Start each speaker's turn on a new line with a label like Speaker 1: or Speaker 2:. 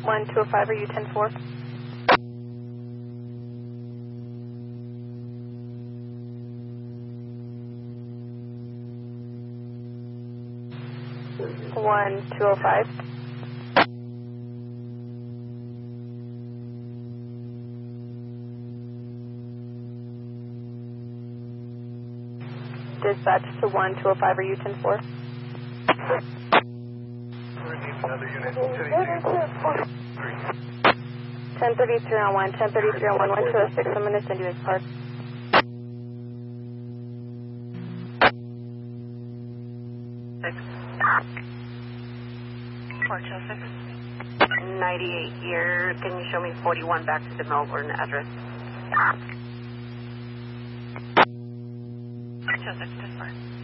Speaker 1: 1205, are you 10-4? One 205. Dispatch to 1205, are you 10-4?
Speaker 2: Another unit,
Speaker 1: 1033 on 1, 1033 on 1, 1206, I'm going to send you his card.
Speaker 3: Six. 426. 98 years. Can you show me 41 back to the Melbourne address? 426, dispatch.